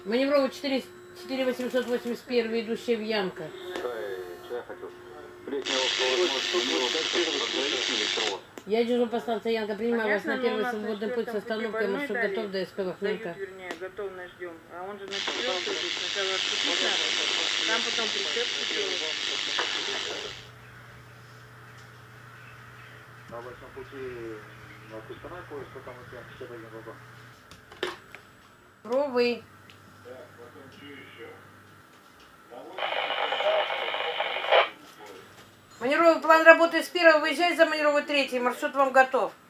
Маневровый 4881, идущая в Янка. Что я хотел? Я дежурю по станции Янка, принимаю вас на Понятно, но у первый нас свободный на путь с 4-м пути остановкой. больной Маршрут дали. готов до СП Вахненко. Дают, вернее, готовность ждем. А он же на 4-й идет, сначала отпустить надо. Там потом прицепку делать. На 8-м пути на Кустанай поезд, потом вот я все дойдем вагон. Ровый. Маневровый план работы с 1-го, выезжай за маневровый 3-й, маршрут вам готов.